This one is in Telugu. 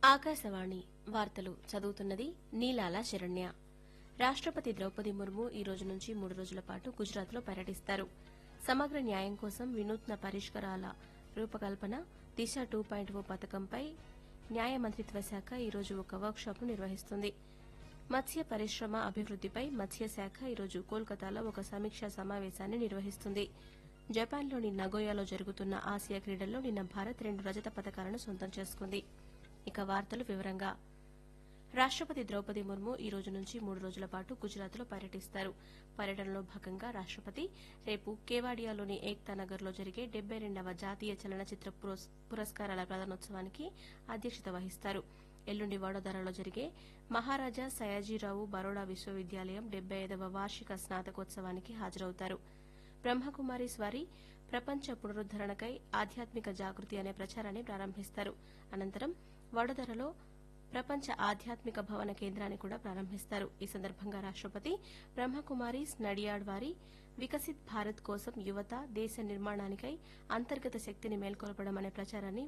ఆకాశవాణి వార్తలు చదువుతున్నది నీలాల శరణ్య. రాష్టపతి ద్రౌపది ముర్ము ఈ రోజు నుంచి 3 రోజుల పాటు గుజరాత్లో పర్యటిస్తారు. సమగ్ర న్యాయం కోసం వినూత్న పరిష్కారాల రూపకల్పన దిశ 2.0 పథకంపై న్యాయ మంత్రిత్వ శాఖ ఈ రోజు ఒక వర్క్షాప్ను నిర్వహిస్తుంది. మత్స్య పరిశ్రమ అభివృద్దిపై మత్స్యశాఖ ఈ రోజు కోల్కతాలో ఒక సమీక్షా సమావేశాన్ని నిర్వహిస్తుంది. జపాన్లోని నగోయాలో జరుగుతున్న ఆసియా క్రీడల్లో నిన్న భారత్ 2 రజత పతకాలను సొంతం చేసుకుంది. ఇక వార్తలు వివరంగా రాష్టపతి ద్రౌపది ముర్ము ఈ రోజు నుంచి 3 రోజుల పాటు గుజరాత్లో పర్యటిస్తారు. పర్యటనలో భాగంగా రాష్టపతి రేపు కేవాడియాలోని ఏక్తా నగర్లో జరిగే 72వ జాతీయ చలనచిత్ర పురస్కారాల ప్రదానోత్సవానికి అధ్యక్షత వహిస్తారు. ఎల్లుండి వడోదరాలో జరిగే మహారాజా సయాజీరావు బరోడా విశ్వవిద్యాలయం 75వ వార్షిక స్నాతకోత్సవానికి హాజరవుతారు. బ్రహ్మకుమారీస్ వారి ప్రపంచ పునరుద్దరణకై ఆధ్యాత్మిక జాగృతి అనే ప్రచారాన్ని ప్రారంభిస్తారు. అనంతరం వడోదరలో ప్రపంచ ఆధ్యాత్మిక భవన కేంద్రాన్ని కూడా ప్రారంభిస్తారు. ఈ సందర్భంగా రాష్టపతి బ్రహ్మకుమారీస్ నడియాడ్ వారి వికసిత్ భారత్ కోసం యువత దేశ నిర్మాణానికై అంతర్గత శక్తిని మేల్కొల్పడం అనే ప్రచారాన్ని